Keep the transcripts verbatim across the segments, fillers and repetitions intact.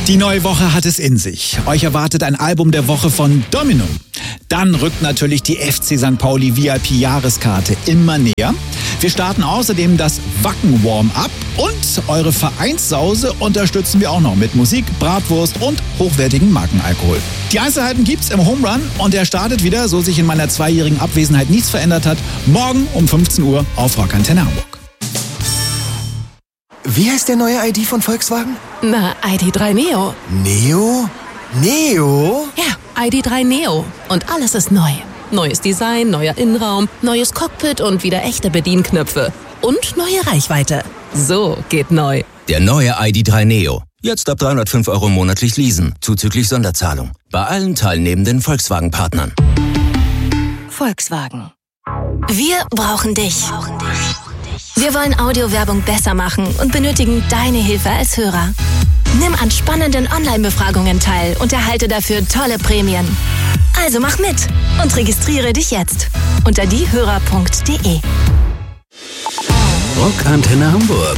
Die neue Woche hat es in sich. Euch erwartet ein Album der Woche von Dominum. Dann rückt natürlich die F C Sankt Pauli V I P-Jahreskarte immer näher. Wir starten außerdem das Wacken-Warm-Up und eure Vereinssause unterstützen wir auch noch mit Musik, Bratwurst und hochwertigen Markenalkohol. Die Einzelheiten gibt's im Home Run und der startet wieder, so sich in meiner zweijährigen Abwesenheit nichts verändert hat, morgen um fünfzehn Uhr auf Rock Antenne Hamburg. Wie heißt der neue I D von Volkswagen? Na, I D drei Neo. Neo? Neo? Ja, I D drei Neo. Und alles ist neu. Neues Design, neuer Innenraum, neues Cockpit und wieder echte Bedienknöpfe. Und neue Reichweite. So geht neu. Der neue I D drei Neo. Jetzt ab dreihundertfünf Euro monatlich leasen, zuzüglich Sonderzahlung. Bei allen teilnehmenden Volkswagen-Partnern. Volkswagen. Wir brauchen dich. Wir wollen Audiowerbung besser machen und benötigen deine Hilfe als Hörer. Nimm an spannenden Online-Befragungen teil und erhalte dafür tolle Prämien. Also mach mit und registriere dich jetzt unter diehörer punkt de. Rock Antenne Hamburg.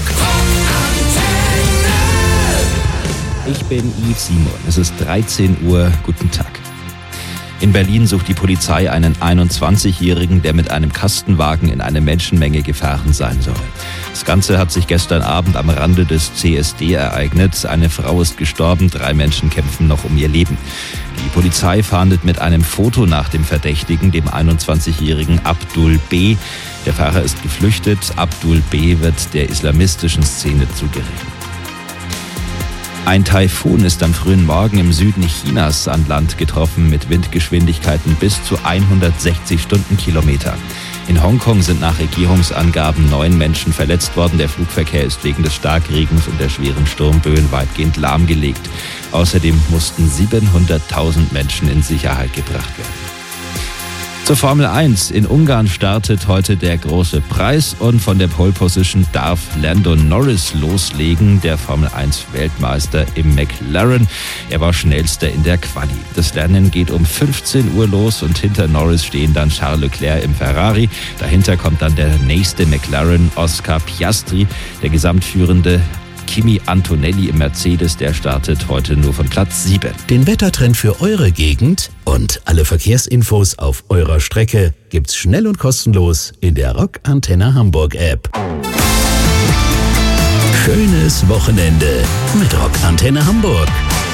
Ich bin Yves Simon. Es ist dreizehn Uhr. Guten Tag. In Berlin sucht die Polizei einen einundzwanzigjährigen, der mit einem Kastenwagen in eine Menschenmenge gefahren sein soll. Das Ganze hat sich gestern Abend am Rande des C S D ereignet. Eine Frau ist gestorben, drei Menschen kämpfen noch um ihr Leben. Die Polizei fahndet mit einem Foto nach dem Verdächtigen, dem einundzwanzigjährigen Abdul B. Der Fahrer ist geflüchtet. Abdul B. wird der islamistischen Szene zugerechnet. Ein Taifun ist am frühen Morgen im Süden Chinas an Land getroffen mit Windgeschwindigkeiten bis zu hundertsechzig Stundenkilometer. In Hongkong sind nach Regierungsangaben neun Menschen verletzt worden. Der Flugverkehr ist wegen des Starkregens und der schweren Sturmböen weitgehend lahmgelegt. Außerdem mussten siebenhunderttausend Menschen in Sicherheit gebracht werden. Zur Formel eins. In Ungarn startet heute der große Preis und von der Pole Position darf Lando Norris loslegen, der Formel eins Weltmeister im McLaren. Er war schnellster in der Quali. Das Rennen geht um fünfzehn Uhr los und hinter Norris stehen dann Charles Leclerc im Ferrari. Dahinter kommt dann der nächste McLaren, Oscar Piastri, der Gesamtführende. Kimi Antonelli im Mercedes, der startet heute nur von Platz sieben. Den Wettertrend für eure Gegend und alle Verkehrsinfos auf eurer Strecke gibt's schnell und kostenlos in der Rock Antenne Hamburg App. Schönes Wochenende mit Rock Antenne Hamburg.